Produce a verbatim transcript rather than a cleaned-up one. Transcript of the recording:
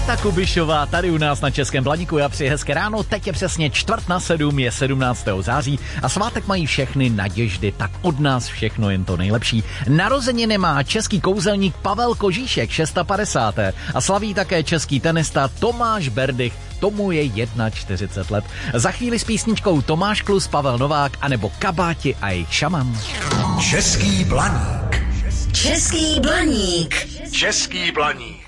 Marta Kubišová tady u nás na Českém Blaníku. Já přeji hezké ráno, teď je přesně čtvrt na sedm, je sedmnáctého září a svátek mají všechny naděždy, tak od nás všechno jen to nejlepší. Narozeniny má český kouzelník Pavel Kožíšek, padesát šest a slaví také český tenista Tomáš Berdych, tomu je čtyřicet jedna let. Za chvíli s písničkou Tomáš Klus, Pavel Novák anebo Kabáti a jejich Šaman. Český Blaník. Český Blaník. Český Blaník.